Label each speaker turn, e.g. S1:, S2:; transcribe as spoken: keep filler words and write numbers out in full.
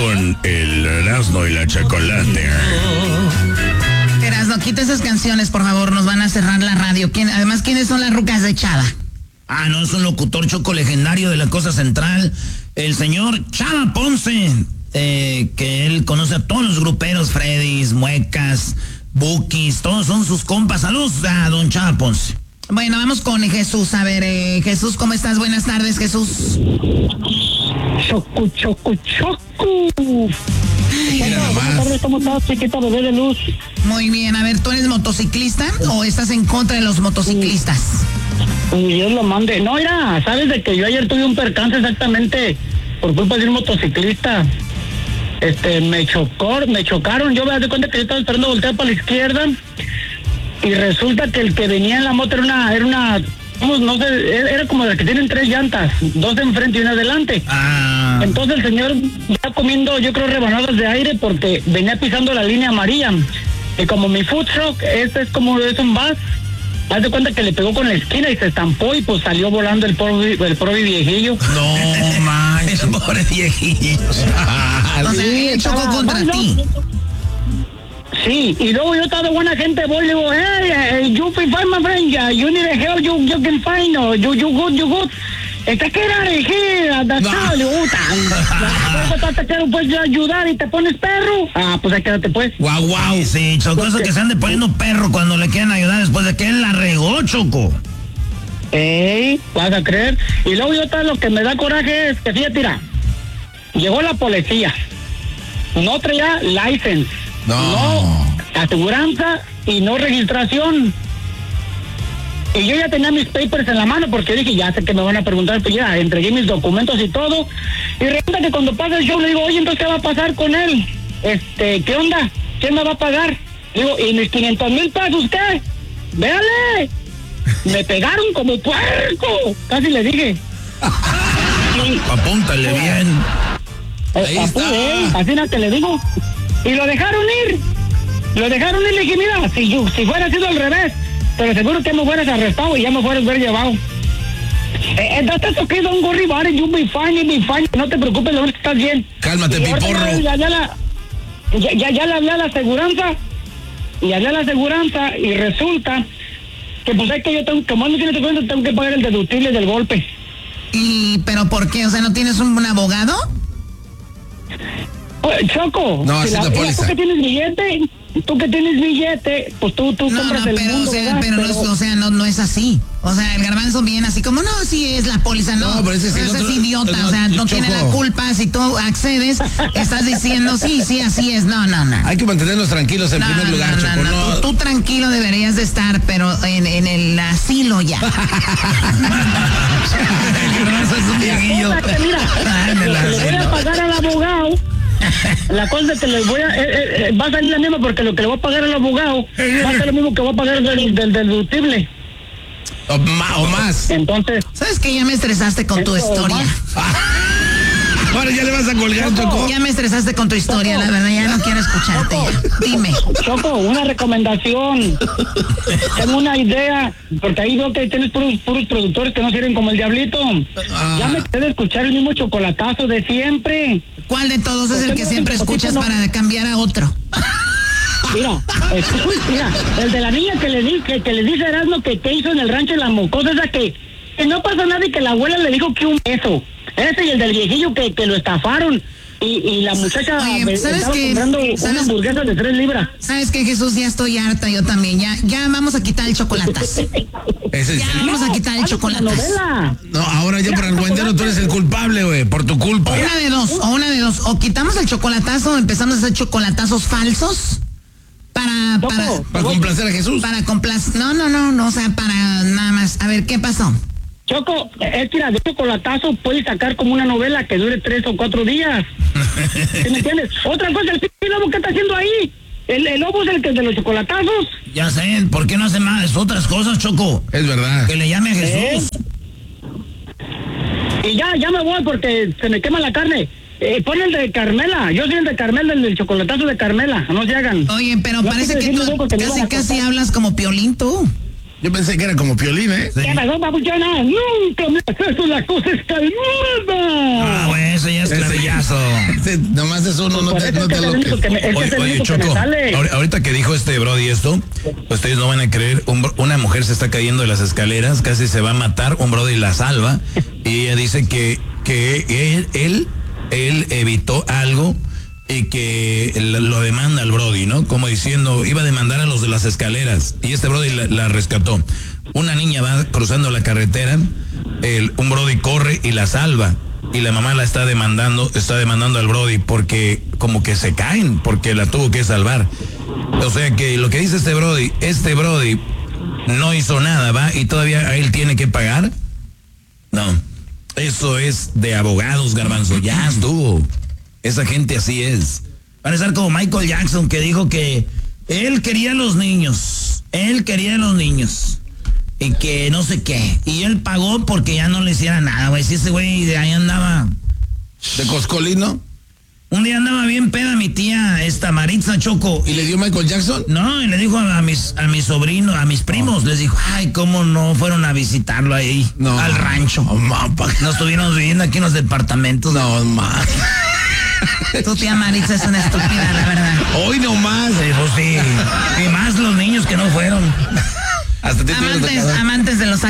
S1: con el Erasmo y la Chocolate.
S2: Erasmo, quita esas canciones, por favor, nos van a cerrar la radio. ¿Quién, además, ¿quiénes son las rucas de Chava?
S3: Ah, no, es un locutor choco legendario de la Cosa Central, el señor Chava Ponce, eh, que él conoce a todos los gruperos, Freddys, Muecas, Bukis, todos son sus compas. Saludos a don Chava Ponce.
S2: Bueno, vamos con Jesús. A ver, eh, Jesús, ¿cómo estás? Buenas tardes, Jesús.
S4: Choco, choco, choco.
S1: Buenas
S4: tardes, ¿cómo estás, chiquita bebé de luz?
S2: Muy bien, a ver, ¿tú eres motociclista o estás en contra de los motociclistas?
S4: Y Dios lo mande. No, mira, sabes de que yo ayer tuve un percance exactamente por culpa de un motociclista. Este, me chocó, me chocaron. Yo me di cuenta que yo estaba esperando voltear para la izquierda y resulta que el que venía en la moto era una, era una, vamos, no sé, era como las que tienen tres llantas, dos de enfrente y una adelante.
S3: Ah.
S4: Entonces el señor ya comiendo, yo creo, rebanadas de aire porque venía pisando la línea amarilla. Y como mi food truck, este es como, es un bus, haz de cuenta que le pegó con la esquina y se estampó y pues salió volando el pobre, el pobre viejillo.
S3: No, manches, el pobre viejillo.
S2: O sea,
S4: Sí,
S2: él chocó
S4: estaba-
S2: contra
S4: no,
S2: ti.
S4: Sí, y luego yo estaba de buena gente, voy y le digo, hey, hey, you feel fine, my friend, yeah, you need a help, you, you can find, or you, you good, you good. Está que era de here, that's all, le gusta. Después te quiero pues ayudar y te pones perro. Ah, pues ahí quédate pues.
S3: Guau, guau. Sí, Choco, eso que se ande poniendo perro cuando le quieren ayudar después de que él la regó, Choco.
S4: Ey, vas a creer. Y luego yo estaba, lo que me da coraje es que fíjate, mira, llegó la policía, no traía license,
S1: No.
S4: no aseguranza y no registración. Y yo ya tenía mis papers en la mano porque dije, ya sé que me van a preguntar, pues ya entregué mis documentos y todo. Y resulta que cuando pasa el show le digo, oye, entonces ¿qué va a pasar con él? Este, ¿qué onda? ¿Quién me va a pagar? Digo, ¿y mis quinientos mil pesos qué? ¡Véale! Me pegaron como puerco, casi le dije. Y,
S3: Apúntale bien.
S1: Ahí
S4: eh,
S1: está.
S4: apure, así no te le digo. Y lo dejaron ir. Lo dejaron ir, le dije, mira, si, yo, si fuera sido al revés, pero seguro que me hubieras arrestado y ya me hubieras ver llevado. Eh, entonces, okay, don't worry about it, you'll be fine, you'll be fine. No te preocupes, lo que estás bien.
S1: Cálmate,
S4: Y ahorita
S1: piporro.
S4: Ya, ya, la, ya, ya, ya le hablé a la aseguranza, y hablé a la aseguranza, y resulta que pues es que yo tengo, como no tiene cuenta, tengo que pagar el deductible del golpe.
S2: ¿Y pero por qué? O sea, ¿no tienes un, un abogado?
S4: Pues, Choco,
S1: No, así
S4: si
S1: es la
S4: mira,
S1: póliza.
S4: tú que tienes billete, tú que tienes billete, pues tú, tú
S2: No,
S4: compras
S2: no,
S4: el
S2: pero,
S4: mundo,
S2: o sea,
S4: ¿verdad?
S2: pero, no es- o sea, no, no es así. O sea, el garbanzo viene así como, no, sí es la póliza, no.
S1: No, pero ese es el
S2: ese
S1: otro-
S2: es idiota,
S1: no,
S2: o sea, no tiene
S1: Choco.
S2: la culpa. Si tú accedes, estás diciendo, sí, sí, así es. No, no, no.
S1: Hay que mantenernos tranquilos en
S2: No,
S1: primer
S2: no,
S1: lugar,
S2: no,
S1: Choco.
S2: no,
S1: No,
S2: Tú, tú tranquilo deberías de estar, pero en, en el asilo ya.
S3: El garbanzo es un viejillo.
S4: Cosa que, mira,
S3: Ah, en el
S4: lo que le voy a
S3: asilo.
S4: pagar al abogado, la cosa es que le voy a, eh, eh, eh, va a salir la misma porque lo que le voy a pagar al abogado va a ser lo mismo que voy a pagar del, del deductible.
S1: o, ma- o más.
S4: Entonces,
S2: ¿Sabes qué? Ya me estresaste con tu
S4: Eso,
S2: historia.
S1: Ahora ya le vas a colgar, Choco.
S2: Ya me estresaste con tu historia, la verdad, ya no quiero escucharte ya. Dime.
S4: Choco, una recomendación. Tengo una idea, porque ahí veo que tienes puros, puros productores que no sirven como el diablito.
S1: Ah.
S4: Ya me quedé de escuchar el mismo chocolatazo de siempre.
S2: ¿Cuál de todos es el que siempre escuchas
S4: no?
S2: para cambiar a otro?
S4: Mira, escu- mira, el de la niña que le di, que, que le dice a Erasmo que, que hizo en el rancho la mocosa, esa que, que no pasa nada y que la abuela le dijo que un beso. Ese y el del viejillo que, que lo estafaron. Y, y la muchacha
S2: Oye,
S4: eh,
S2: ¿sabes
S4: estaba
S2: qué?
S4: comprando
S2: ¿Sabes?
S4: una hamburguesa de tres libras.
S2: ¿Sabes qué, Jesús? Ya estoy harta, yo también. Ya, ya vamos a quitar el chocolatazo.
S1: Ese es-
S2: Ya vamos a quitar el
S4: Hazlo con la
S2: chocolatazo.
S4: novela.
S1: No, ahora ya por el güendero tú eres el culpable, güey, por tu culpa.
S2: Una de dos, o una de dos. O quitamos el chocolatazo o empezamos a hacer chocolatazos falsos para, para,
S4: Choco,
S1: Para complacer a Jesús.
S2: para complacer. No, no, no, no, o sea, para nada más. A ver, ¿qué pasó?
S4: Choco, es que mira, de chocolatazo puedes sacar como una novela que dure tres o cuatro días. ¿Sí me entiendes? Otra cosa, el pinche lobo, ¿qué está haciendo ahí? El, el lobo es el que es de los chocolatazos.
S3: Ya sé, ¿por qué no hace más otras cosas, Choco?
S1: Es verdad.
S3: Que le llame a Jesús.
S4: Y ya, ya me voy porque se me quema la carne. Eh, pon el de Carmela. Yo soy el de Carmela, el del chocolatazo de Carmela. No se hagan.
S2: Oye, pero
S4: No
S2: parece
S4: quise
S2: que
S4: decirlo
S2: tú
S4: luego que me
S2: casi,
S4: iban a
S2: casi
S4: cortar.
S2: hablas como Piolín tú.
S1: Yo pensé que era como Piolín, ¿eh?
S3: Sí.
S4: ¿Qué pasó, papuchona? Nunca me haces eso, la cosa es calmada.
S3: Ah, güey, eso ya es clavillazo.
S1: Ese, nomás es uno, no
S4: Por
S1: te,
S4: eso
S1: no
S4: es que
S1: te
S4: es el
S1: aloques.
S4: único que me- es que es
S5: Oye,
S4: el
S5: oye,
S4: único que me
S5: Choco,
S4: sale.
S5: ahor- ahorita que dijo este Brody esto, ustedes no van a creer, un bro- una mujer se está cayendo de las escaleras, casi se va a matar, un Brody la salva, y ella dice que, que él, él, él evitó algo y que lo lo demanda al Brody, ¿no? Como diciendo, iba a demandar a los de las escaleras, y este Brody la, la rescató. Una niña va cruzando la carretera, el, un Brody corre y la salva. Y la mamá la está demandando, está demandando al Brody porque como que se caen, porque la tuvo que salvar. O sea que lo que dice este Brody, este Brody no hizo nada, ¿va? Y todavía a él tiene que pagar. No, eso es de abogados, Garbanzo, ya estuvo. Esa gente así es.
S3: Van a estar como Michael Jackson, que dijo que él quería a los niños, él quería a los niños, y que no sé qué, y él pagó porque ya no le hiciera nada, güey. Si ese güey de ahí andaba,
S1: ¿De Coscolino?
S3: un día andaba bien peda mi tía, esta Maritza, Choco,
S1: ¿Y le dio Michael Jackson?
S3: no, y le dijo a, a mis a mis sobrinos, a mis primos, les dijo, ay, cómo no fueron a visitarlo ahí,
S1: No.
S3: al rancho.
S1: No, ma, pa-
S3: Nos estuvimos viviendo aquí en los departamentos.
S1: no, ma.
S2: Tu tía Maritza es una estúpida, la verdad.
S1: Hoy nomás.
S3: Sí, pues sí. Y más los niños que no fueron.
S1: Hasta te tienes
S2: Amantes,
S1: sacado.
S2: amantes de los